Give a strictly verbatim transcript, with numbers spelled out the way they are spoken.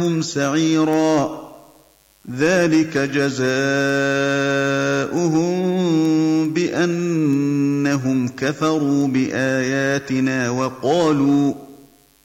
لهم سعيرا ذلك جزاؤهم بأنهم كفروا بآياتنا وقالوا